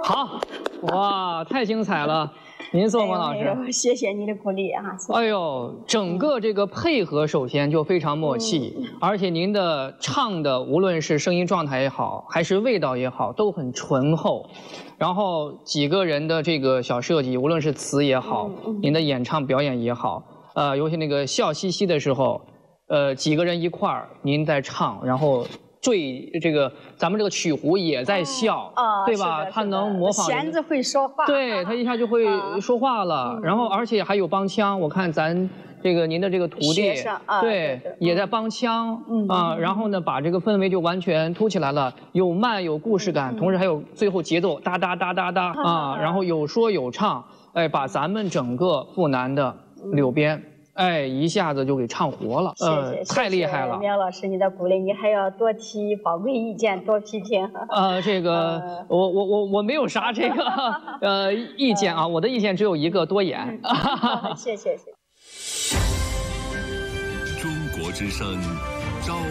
好，哇，太精彩了！您坐，王老师。 谢谢你的鼓励啊！ 哎呦，整个这个配合首先就非常默契，而且您的唱的无论是声音状态也好，还是味道也好，都很醇厚。然后几个人的这个小设计，无论是词也好，您的演唱表演也好，尤其那个笑嘻嘻的时候，几个人一块儿，您在唱，然后。这个咱们这个曲胡也在笑，对吧？他能模仿。 弦子会说话， 对他一下就会说话了。然后而且还有帮腔，我看咱这个您的这个徒弟，对，也在帮腔啊。然后呢，把这个氛围就完全凸起来了，有慢有故事感，同时还有最后节奏哒哒哒哒哒啊，然后有说有唱，哎，把咱们整个阜南的柳边。哎，一下子就给唱活了，太厉害了！ 苗老师，你的鼓励，你还要多提宝贵意见，多批评。 这个我没有啥这个意见啊，我的意见只有一个，多演。 谢谢。 中国之声，朝